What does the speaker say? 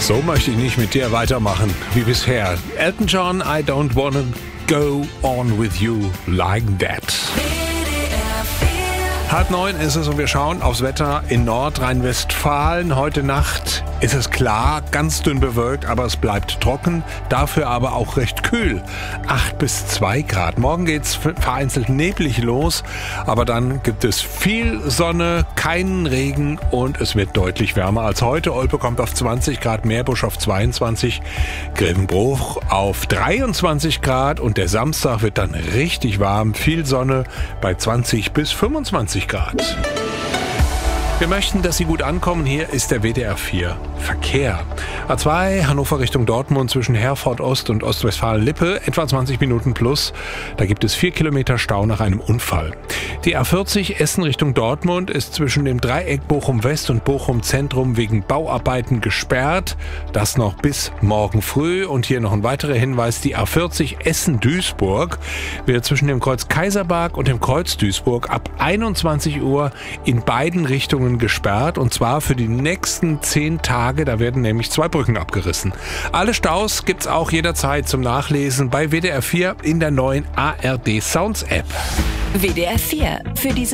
So möchte ich nicht mit dir weitermachen wie bisher. Elton John, I don't wanna go on with you like that. 8:30 ist es und wir schauen aufs Wetter in Nordrhein-Westfalen. Heute Nacht ist es klar, ganz dünn bewölkt, aber es bleibt trocken, dafür aber auch recht kühl. 8 bis 2 Grad. Morgen geht's vereinzelt neblig los, aber dann gibt es viel Sonne, keinen Regen und es wird deutlich wärmer als heute. Olpe kommt auf 20 Grad, Meerbusch auf 22, Grevenbruch auf 23 Grad und der Samstag wird dann richtig warm. Viel Sonne bei 20 bis 25 Grad. Wir möchten, dass Sie gut ankommen. Hier ist der WDR 4 Verkehr. A2 Hannover Richtung Dortmund zwischen Herford Ost und Ostwestfalen-Lippe, etwa 20 Minuten plus. Da gibt es 4 Kilometer Stau nach einem Unfall. Die A40 Essen Richtung Dortmund ist zwischen dem Dreieck Bochum West und Bochum Zentrum wegen Bauarbeiten gesperrt. Das noch bis morgen früh. Und hier noch ein weiterer Hinweis. Die A40 Essen-Duisburg wird zwischen dem Kreuz Kaiserberg und dem Kreuz Duisburg ab 21 Uhr in beiden Richtungen gesperrt. Und zwar für die nächsten 10 Tage. Da werden nämlich 2 Brücken abgerissen. Alle Staus gibt's auch jederzeit zum Nachlesen bei WDR 4 in der neuen ARD Sounds App. WDR 4 für diese